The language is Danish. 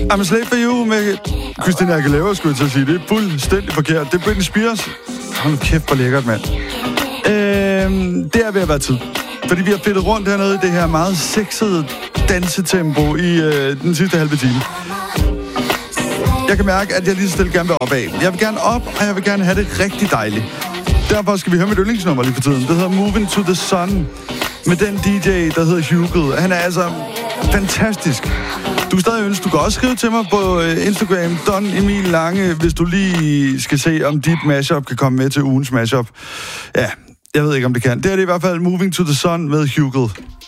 I'm a Slave for You med Christina Aguilera, skulle jeg til at sige. Det er fuldstændig forkert. Det er Britney Spears. Hold nu kæft, hvor lækkert, mand. Det er ved at være tid. Fordi vi har fedtet rundt hernede i det her meget sexede dansetempo i den sidste halve time. Jeg kan mærke, at jeg lige så stille gerne vil op af. Jeg vil gerne op, og jeg vil gerne have det rigtig dejligt. Derfor skal vi høre mit yndlingsnummer lige for tiden. Det hedder Moving to the Sun. Med den DJ, der hedder Hugo. Han er altså fantastisk. Du kan stadig ønske. Du kan også skrive til mig på Instagram, Don Emil Lange, hvis du lige skal se, om dit mashup kan komme med til ugens mashup. Ja, jeg ved ikke, om det kan. Det er det i hvert fald Moving to the Sun med Hugo.